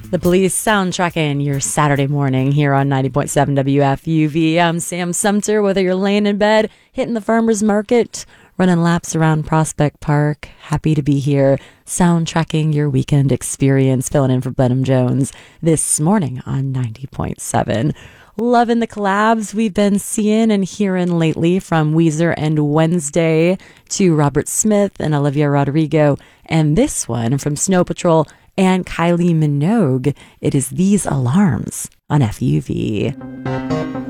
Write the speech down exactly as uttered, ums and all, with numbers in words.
The Police soundtracking your Saturday morning here on ninety point seven W F U V. I'm Sam Sumter. Whether you're laying in bed, hitting the farmer's market, running laps around Prospect Park, happy to be here, soundtracking your weekend experience, filling in for Blenheim Jones this morning on ninety point seven. Loving the collabs we've been seeing and hearing lately, from Weezer and Wednesday to Robert Smith and Olivia Rodrigo, and this one from Snow Patrol and Kylie Minogue. It is These Alarms on F U V.